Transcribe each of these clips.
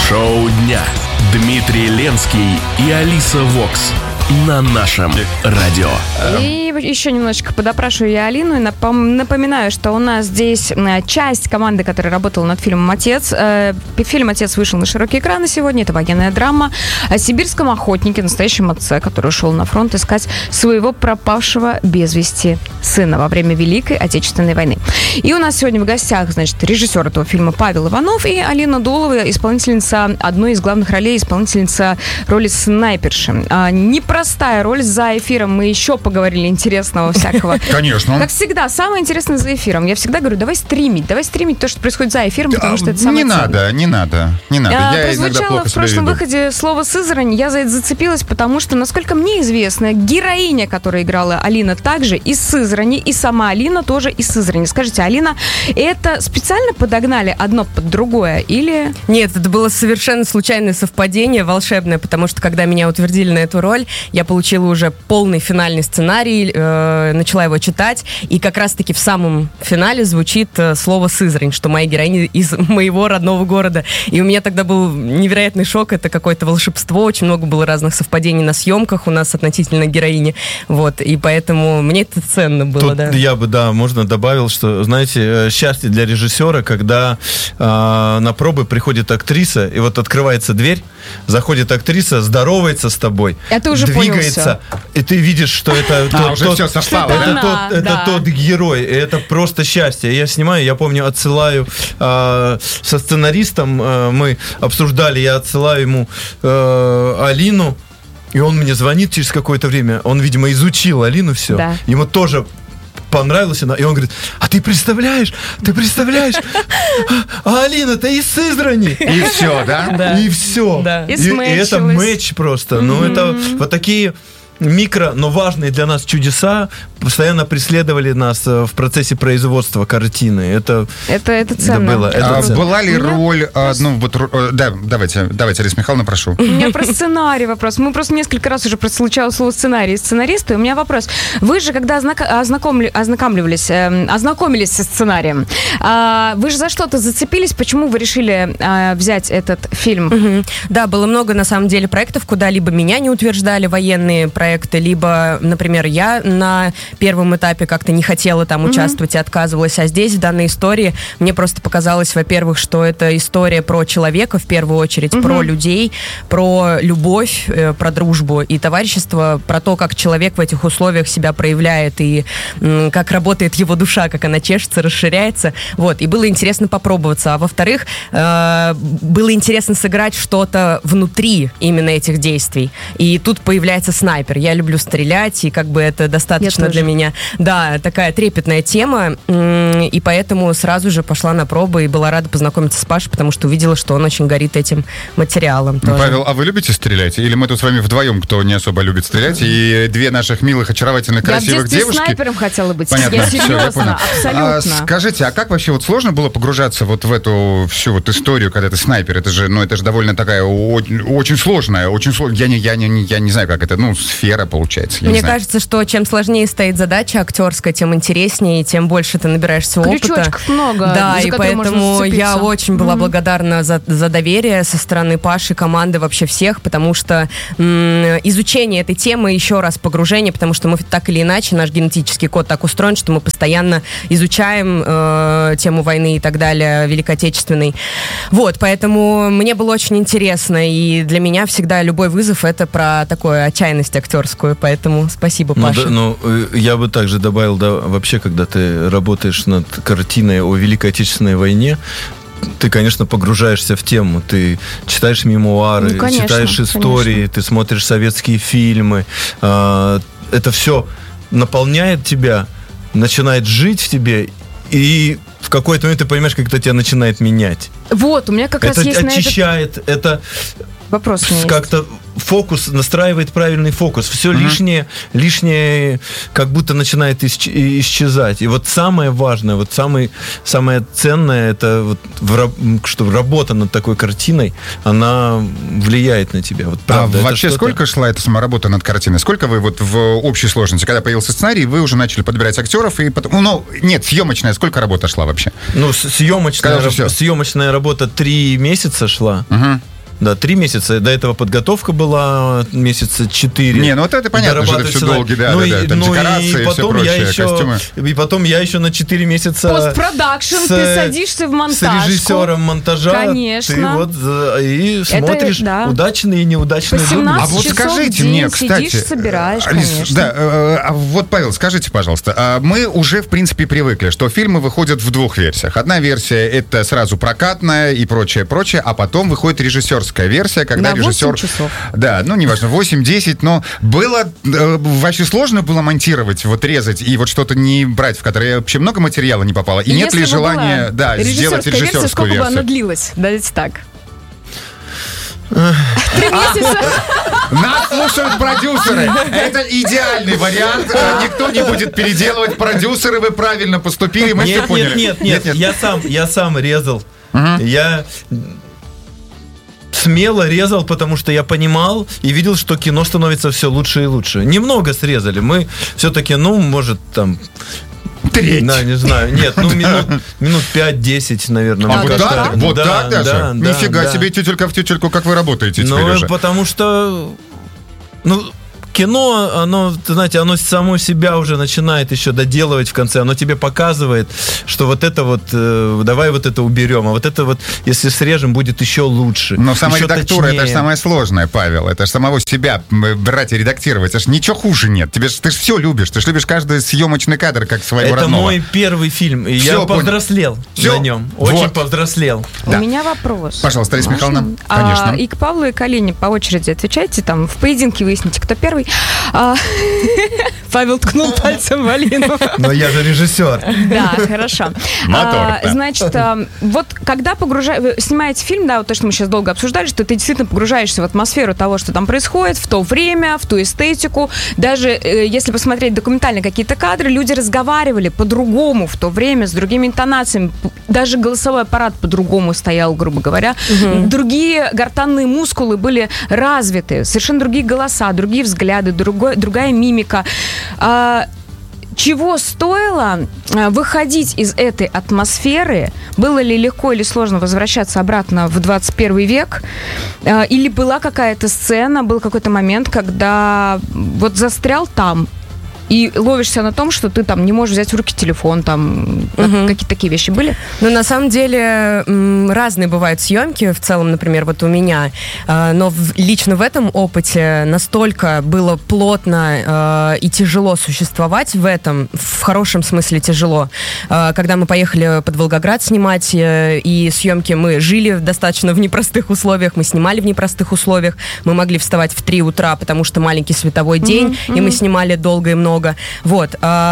Шоу дня. Дмитрий Ленский и Алиса Вокс на нашем радио. И еще немножечко подопрашиваю я Алину и напоминаю, что у нас здесь часть команды, которая работала над фильмом «Отец». Фильм «Отец» вышел на широкие экраны сегодня. Это военная драма о сибирском охотнике, настоящем отце, который ушел на фронт искать своего пропавшего без вести сына во время Великой Отечественной войны. И у нас сегодня в гостях, значит, режиссер этого фильма Павел Иванов и Алина Дулова, исполнительница одной из главных ролей, исполнительница роли снайперши. Непростая роль. За эфиром мы еще поговорили интересного всякого. Конечно. Как всегда, самое интересное за эфиром. Я всегда говорю, давай стримить то, что происходит за эфиром, потому что это самое ценное. Не надо. Я иногда плохо в прошлом выходе слово «Сызрань». Я за это зацепилась, потому что, насколько мне известно, героиня, которая играла Алина, также из Сызрани, и сама Алина тоже из Сызрани. Скажите, Алина, это специально подогнали одно под другое или... Нет, это было совершенно случайное совпадение, волшебное, потому что, когда меня утвердили на эту роль, я получила уже полный финальный сценарий, начала его читать, и как раз-таки в самом финале звучит слово «Сызрань», что моя героиня из моего родного города. И у меня тогда был невероятный шок, это какое-то волшебство, очень много было разных совпадений на съемках у нас относительно героини, вот, и поэтому мне это ценно было, Тут я бы, можно добавил, что, знаете, счастье для режиссера, когда на пробы приходит актриса, и вот открывается дверь, заходит актриса, здоровается с тобой, двигается, и ты видишь, что это тот герой, и это просто счастье. Я снимаю, я помню, отсылаю со сценаристом, мы обсуждали, я отсылаю ему Алину, и он мне звонит через какое-то время, он, видимо, изучил Алину все, ему тоже понравилось, и он говорит, а ты представляешь, а Алина-то из Сызрани. И все, да? И все. И это матч просто. Ну, это вот такие микро, но важные для нас чудеса постоянно преследовали нас в процессе производства картины. Это ценно. Была ли роль... давайте, Алиса Михайловна, прошу. У меня про сценарий вопрос. Мы просто несколько раз уже прозвучало слово «сценарий» и «сценаристы». У меня вопрос. Вы же, когда ознакомились со сценарием, вы же за что-то зацепились? Почему вы решили взять этот фильм? Да, было много, на самом деле, проектов, куда либо меня не утверждали военные проекты, либо, например, я на первом этапе как-то не хотела там участвовать и отказывалась. А здесь, в данной истории, мне просто показалось, во-первых, что это история про человека, в первую очередь, про людей, про любовь, про дружбу и товарищество, про то, как человек в этих условиях себя проявляет и как работает его душа, как она чешется, расширяется. Вот. И было интересно попробоваться. А во-вторых, было интересно сыграть что-то внутри именно этих действий. И тут появляется снайпер. Я люблю стрелять, и как бы это достаточно для меня. Да, такая трепетная тема, и поэтому сразу же пошла на пробы и была рада познакомиться с Пашей, потому что увидела, что он очень горит этим материалом. Павел, а вы любите стрелять? Или мы тут с вами вдвоем, кто не особо любит стрелять, и две наших милых, очаровательных, красивых девушки? Я в детстве снайпером хотела быть. Понятно, я серьезно, абсолютно. Скажите, а как вообще сложно было погружаться в эту всю историю, когда ты снайпер? Это же довольно такая очень сложная, я не знаю, как это, сфера получается. Мне кажется, что чем сложнее стоит задача актерская, тем интереснее, и тем больше ты набираешься опыта. Крючочков много. Да, и поэтому я очень была благодарна за доверие со стороны Паши, команды, вообще всех, потому что изучение этой темы, еще раз погружение, потому что мы так или иначе, наш генетический код так устроен, что мы постоянно изучаем тему войны и так далее, Великой Отечественной. Вот, поэтому мне было очень интересно, и для меня всегда любой вызов — это про такую отчаянность актерскую, поэтому спасибо, Паша. Я бы также добавил, вообще, когда ты работаешь над картиной о Великой Отечественной войне, ты, конечно, погружаешься в тему. Ты читаешь мемуары, читаешь истории, ты смотришь советские фильмы. Это все наполняет тебя, начинает жить в тебе, и в какой-то момент ты понимаешь, как это тебя начинает менять. Вот, у меня как раз есть это очищает, это вопрос как-то фокус, настраивает правильный фокус. Все лишнее как будто начинает исчезать. И вот самое важное, самое ценное, это что работа над такой картиной, она влияет на тебя. Правда, вообще, сколько шла эта саморабота над картиной? Сколько вы в общей сложности, когда появился сценарий, вы уже начали подбирать актеров, и потом... съемочная, сколько работа шла вообще? Съемочная работа 3 месяца шла. Да, 3 месяца. До этого подготовка была месяца 4. Не, ну вот это понятно, что это все долгие, да, там декорации и все прочее, костюмы. И потом я еще на 4 месяца... Постпродакшн, ты садишься в монтажку. С режиссером монтажа. Конечно. Ты вот и смотришь удачные и неудачные дубли. А вот скажите мне, кстати... Сидишь, собираешь, Алис, конечно. Да, вот, Павел, скажите, пожалуйста, мы уже, в принципе, привыкли, что фильмы выходят в 2 версиях. Одна версия — это сразу прокатная и прочее, а потом выходит режиссерская версия, когда режиссер... 8 часов. Да, ну, неважно, 8-10, но было... Вообще сложно было монтировать, вот резать и вот что-то не брать, в которое вообще много материала не попало? И нет ли желания, сделать режиссерскую версию? Сколько бы она длилась? Давайте так. 3 месяца. Нас слушают продюсеры. Это идеальный вариант. Никто не будет переделывать. Продюсеры, вы правильно поступили. Мы все поняли. Нет. Я сам резал. Я смело резал, потому что я понимал и видел, что кино становится все лучше и лучше. Немного срезали. Мы все-таки, может, там... Треть. Да, не знаю. Нет, минут 5-10, наверное. Вот так даже? Нифига себе, тютелька в тютельку, как вы работаете теперь уже. Потому что... Кино, оно, знаете, оно само себя уже начинает еще доделывать в конце. Оно тебе показывает, что вот это вот, давай вот это уберем, а вот это вот, если срежем, будет еще лучше. Но сама редактура, это же самое сложное, Павел. Это же самого себя брать и редактировать. Это же ничего хуже нет. Ты же все любишь. Ты же любишь каждый съемочный кадр, как своего родного. Это мой первый фильм, и я повзрослел на нем. Очень повзрослел. У меня вопрос. Пожалуйста, Алиса Михайловна. Конечно. И к Павлу, и к Алине по очереди отвечайте. Там в поединке выясните, кто первый. Павел ткнул пальцем в Алину. Но я же режиссер. Да, хорошо. Значит, вот когда снимаете фильм, да, вот то, что мы сейчас долго обсуждали, что ты действительно погружаешься в атмосферу того, что там происходит, в то время, в ту эстетику. Даже если посмотреть документально какие-то кадры, люди разговаривали по-другому в то время, с другими интонациями. Даже голосовой аппарат по-другому стоял, грубо говоря. Другие гортанные мускулы были развиты, совершенно другие голоса, другие взгляды, другая мимика. Чего стоило выходить из этой атмосферы? Было ли легко или сложно возвращаться обратно в 21 век? Или была какая-то сцена, был какой-то момент, когда вот застрял там, и ловишься на том, что ты там не можешь взять в руки телефон, там какие-то такие вещи были? Ну, на самом деле, разные бывают съемки, в целом, например, вот у меня, но лично в этом опыте настолько было плотно и тяжело существовать в этом, в хорошем смысле тяжело. Когда мы поехали под Волгоград снимать, и съемки мы жили достаточно в непростых условиях, мы снимали в непростых условиях, мы могли вставать в 3 утра, потому что маленький световой день, и мы снимали долго и много. Вот.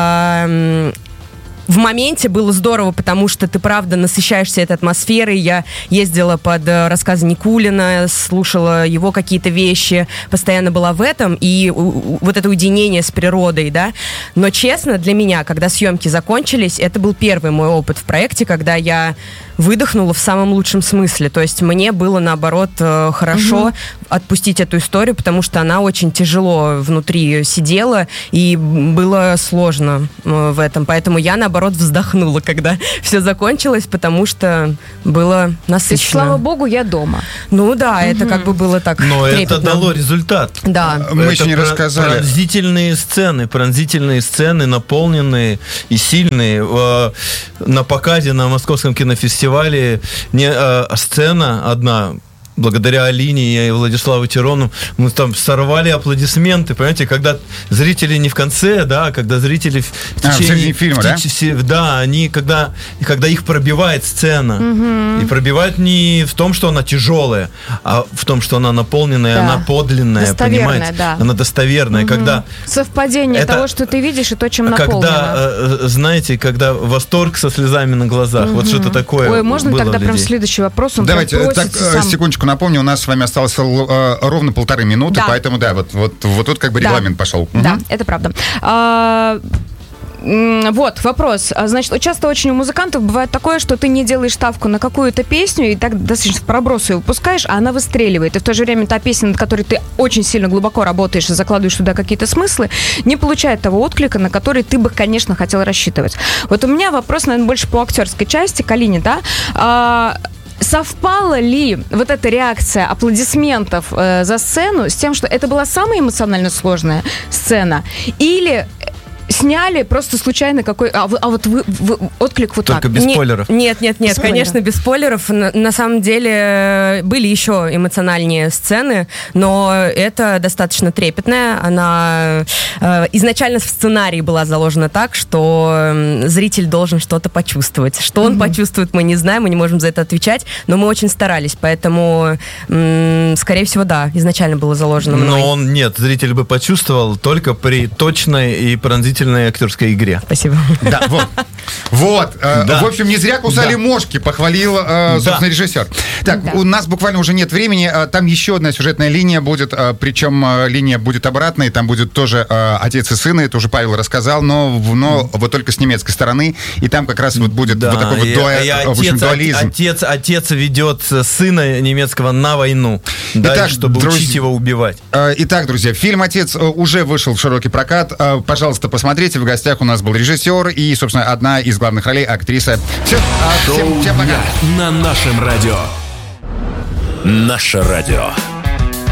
В моменте было здорово, потому что ты, правда, насыщаешься этой атмосферой. Я ездила под рассказы Никулина, слушала его какие-то вещи, постоянно была в этом, и вот это уединение с природой, да. Но, честно, для меня, когда съемки закончились, это был первый мой опыт в проекте, когда я выдохнула в самом лучшем смысле. То есть мне было, наоборот, хорошо отпустить эту историю, потому что она очень тяжело внутри сидела, и было сложно в этом. Поэтому я, наоборот, вздохнула, когда все закончилось, потому что было насыщенно. То есть, слава богу, я дома. Ну да, это как бы было так Но трепетно. это дало результат. Да. Мы еще не рассказали. Пронзительные сцены, наполненные и сильные. На показе на Московском кинофестивале сцена одна, благодаря Алине и Владиславу Тирону, мы там сорвали аплодисменты, понимаете, когда зрители не в конце, да, а когда зрители в течение фильма, да, они, когда их пробивает сцена, и пробивает не в том, что она тяжелая, а в том, что она наполненная, да. Она подлинная, понимаете? Да. Она достоверная, когда... Совпадение того, что ты видишь, и то, чем наполнено. Когда, знаете, когда восторг со слезами на глазах, вот что-то такое. Ой, можно тогда прям следующий вопрос? Давайте, так, секундочку. Напомню, у нас с вами осталось ровно 1,5 минуты, да. Поэтому, да, вот тут как бы регламент пошел. Да, это правда. Вот, вопрос. Значит, часто очень у музыкантов бывает такое, что ты не делаешь ставку на какую-то песню, и так достаточно в проброс ее выпускаешь, а она выстреливает. И в то же время та песня, над которой ты очень сильно глубоко работаешь и закладываешь туда какие-то смыслы, не получает того отклика, на который ты бы, конечно, хотел рассчитывать. Вот у меня вопрос, наверное, больше по актерской части, к Алине, да? совпала ли вот эта реакция аплодисментов за сцену с тем, что это была самая эмоционально сложная сцена? Или сняли просто случайно какой... вот вы отклик вот только так. Без спойлеров. Нет, конечно, без спойлеров. На самом деле были еще эмоциональнее сцены, но это достаточно трепетная. Она изначально в сценарии была заложена так, что зритель должен что-то почувствовать. Что он почувствует, мы не знаем, мы не можем за это отвечать, но мы очень старались, поэтому, скорее всего, да, изначально было заложено мной. Но зритель бы почувствовал только при точной и пронзительной актерской игре. Спасибо. Да, вот. В общем, не зря кусали мошки, похвалил, собственно, режиссер. Так, у нас буквально уже нет времени. Там еще одна сюжетная линия будет, причем линия будет обратной. Там будет тоже отец и сын, это уже Павел рассказал, но вот только с немецкой стороны. И там как раз вот будет вот такой вот дуализм. Отец ведет сына немецкого на войну, чтобы учить его убивать. Итак, друзья, фильм «Отец» уже вышел в широкий прокат. Пожалуйста, посмотрите. В гостях у нас был режиссер и, собственно, одна из главных ролей — актриса. Все, всем пока. На нашем радио. Наше радио.